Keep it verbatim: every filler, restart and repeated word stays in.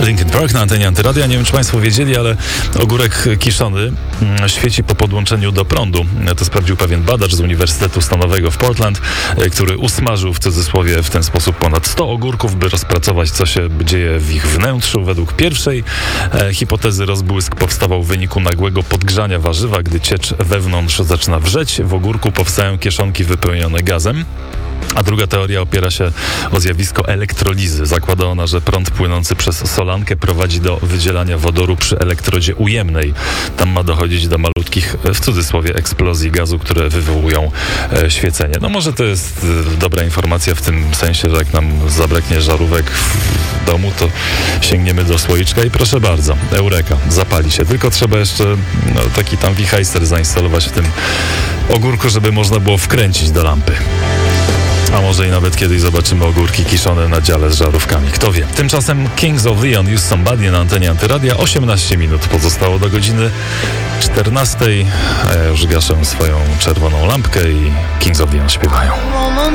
Linkin Park na antenie Antyradia. Nie wiem, czy Państwo wiedzieli, ale ogórek kiszony świeci po podłączeniu do prądu. To sprawdził pewien badacz z Uniwersytetu Stanowego w Portland, który usmażył w cudzysłowie w ten sposób ponad sto ogórków, by rozpracować, co się dzieje w ich wnętrzu. Według pierwszej e, hipotezy rozbłysk powstawał w wyniku nagłego podgrzania warzywa. Gdy ciecz wewnątrz zaczyna wrzeć, w ogórku powstają kieszonki wypełnione gazem. A druga teoria opiera się o zjawisko elektrolizy. Zakłada ona, że prąd płynący przez solankę prowadzi do wydzielania wodoru przy elektrodzie ujemnej. Tam ma dochodzić do malutkich, w cudzysłowie, eksplozji gazu, które wywołują e, świecenie. No może to jest e, dobra informacja w tym sensie, że jak nam zabraknie żarówek w domu, to sięgniemy do słoiczka i proszę bardzo, eureka, zapali się. Tylko trzeba jeszcze no, taki tam wichajster zainstalować w tym ogórku, żeby można było wkręcić do lampy. A może i nawet kiedyś zobaczymy ogórki kiszone na dziale z żarówkami. Kto wie. Tymczasem Kings of Leon, Use Somebody na antenie Antyradia. osiemnaście minut pozostało do godziny czternastej. A ja już gaszę swoją czerwoną lampkę i Kings of Leon śpiewają.